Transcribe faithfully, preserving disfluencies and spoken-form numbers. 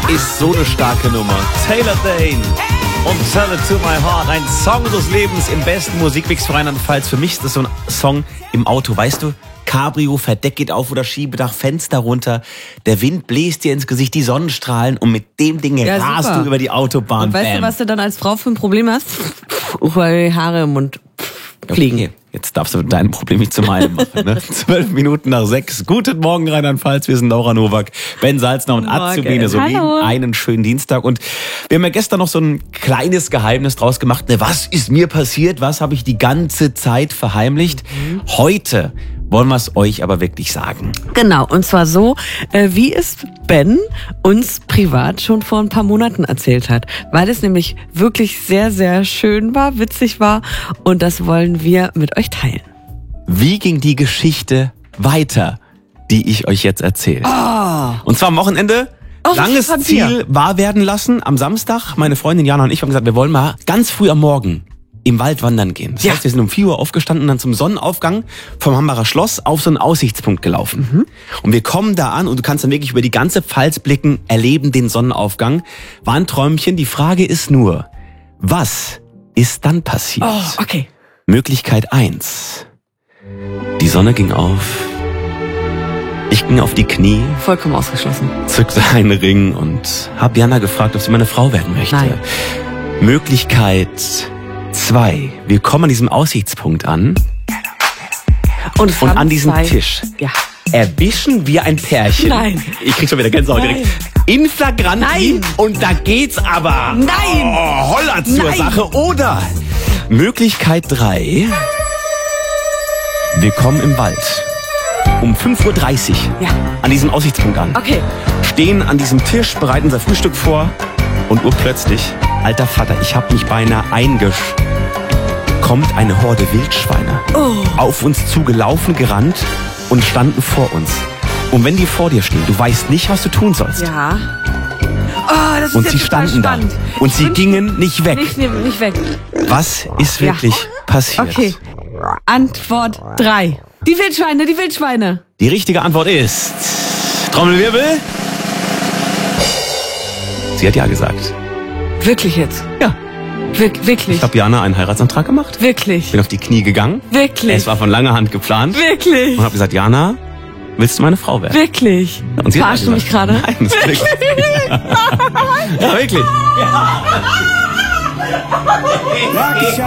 ist so eine starke Nummer. Taylor Dane und Tell It To My Heart. Ein Song des Lebens im besten Musikmix für Rheinland-Pfalz. Für mich ist das so ein Song im Auto, weißt du? Cabrio, Verdeck geht auf oder Schiebedach, Fenster runter. Der Wind bläst dir ins Gesicht, die Sonnenstrahlen und mit dem Ding ja, rast super. Du über die Autobahn. Und weißt Bam. du, was du dann als Frau für ein Problem hast? Weil die Haare im Mund fliegen. Okay. Jetzt darfst du dein Problem nicht zu meinem machen. Ne? Zwölf Minuten nach sechs. Guten Morgen, Rheinland-Pfalz. Wir sind Laura Nowak, Ben Salzner und Azubine Solin. Einen schönen Dienstag. Und wir haben ja gestern noch so ein kleines Geheimnis draus gemacht. Ne, was ist mir passiert? Was habe ich die ganze Zeit verheimlicht? Mhm. Heute wollen wir es euch aber wirklich sagen. Genau, und zwar so, äh, wie es Ben uns privat schon vor ein paar Monaten erzählt hat. Weil es nämlich wirklich sehr, sehr schön war, witzig war und das wollen wir mit euch teilen. Wie ging die Geschichte weiter, die ich euch jetzt erzähle? Oh. Und zwar am Wochenende. Oh, Langes Ziel wahr werden lassen. Am Samstag, meine Freundin Jana und ich haben gesagt, wir wollen mal ganz früh am Morgen im Wald wandern gehen. Das ja. heißt, wir sind um vier Uhr aufgestanden und dann zum Sonnenaufgang vom Hambacher Schloss auf so einen Aussichtspunkt gelaufen. Mhm. Und wir kommen da an und du kannst dann wirklich über die ganze Pfalz blicken, erleben den Sonnenaufgang. War ein Träumchen. Die Frage ist nur, was ist dann passiert? Oh, okay. Möglichkeit eins. Die Sonne ging auf. Ich ging auf die Knie. Vollkommen ausgeschlossen. Zückte einen Ring und hab Jana gefragt, ob sie meine Frau werden möchte. Nein. Möglichkeit zwei. Wir kommen an diesem Aussichtspunkt an. Und, und an diesem zwei. Tisch Ja. erwischen wir ein Pärchen. Nein. Ich krieg schon wieder Gänsehaut Nein. direkt. In flagranti. Nein. Und da geht's aber. Nein. Oh, holla zur Nein. Sache. Oder Möglichkeit drei. Wir kommen im Wald. Um fünf Uhr dreißig Ja. an diesem Aussichtspunkt an. Okay. Stehen an diesem Tisch, bereiten unser Frühstück vor. Und urplötzlich, alter Vater, ich hab mich beinahe eingesch... kommt eine Horde Wildschweine Oh. auf uns zugelaufen, gerannt und standen vor uns. Und wenn die vor dir stehen, du weißt nicht, was du tun sollst. Ja. Oh, das ist Und jetzt sie total standen da. spannend. Und sie gingen nicht weg. Nicht, nicht weg. Was ist wirklich Ja. passiert? Okay. Antwort drei. Die Wildschweine, die Wildschweine. Die richtige Antwort ist... Trommelwirbel. Sie hat ja gesagt. Wirklich jetzt? Ja. Wir wirklich? Ich habe Jana einen Heiratsantrag gemacht. Wirklich? Bin auf die Knie gegangen. Wirklich? Es war von langer Hand geplant. Wirklich? Und habe gesagt, Jana, willst du meine Frau werden? Wirklich? Und sie hat Verarschst du mich gerade? Nein, das ist wirklich. Ja, wirklich. Ja.